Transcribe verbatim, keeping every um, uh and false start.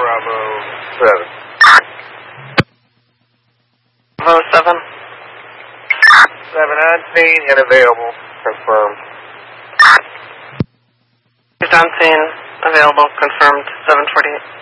Bravo seven. Bravo seven. seven unseen and available. Confirmed. Unseen, available, confirmed, seven forty-eight.